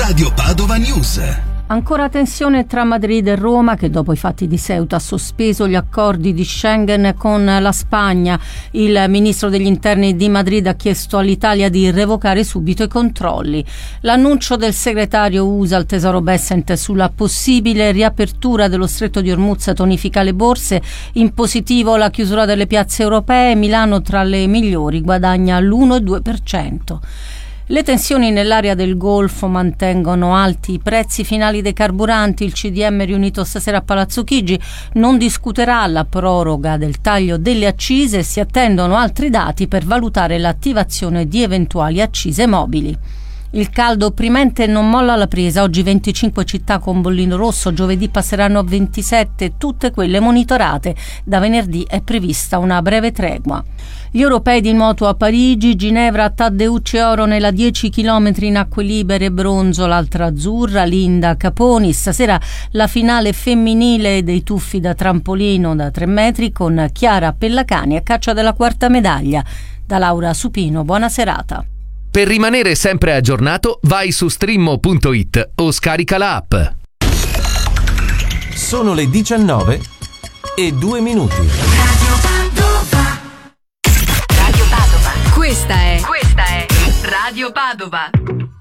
Radio Padova News. Ancora tensione tra Madrid e Roma, che dopo i fatti di Ceuta ha sospeso gli accordi di Schengen con la Spagna. Il ministro degli interni di Madrid ha chiesto all'Italia di revocare subito i controlli. L'annuncio del segretario USA al Tesoro Bessent sulla possibile riapertura dello stretto di Hormuz tonifica le borse. In positivo la chiusura delle piazze europee. Milano tra le migliori, guadagna l'1,2%. Le tensioni nell'area del Golfo mantengono alti i prezzi finali dei carburanti. Il CDM riunito stasera a Palazzo Chigi non discuterà la proroga del taglio delle accise e si attendono altri dati per valutare l'attivazione di eventuali accise mobili. Il caldo opprimente non molla la presa. Oggi 25 città con bollino rosso, giovedì passeranno a 27, tutte quelle monitorate. Da venerdì è prevista una breve tregua. Gli europei di nuoto a Parigi, Ginevra, Taddeucci oro nella 10 km in acque libere, bronzo l'altra azzurra, Linda Caponi. Stasera la finale femminile dei tuffi da trampolino da 3 metri con Chiara Pellacani a caccia della quarta medaglia. Da Laura Supino, buona serata. Per rimanere sempre aggiornato, vai su streammo.it o scarica la app. Sono le 19:02. Radio Padova. Questa è Radio Padova.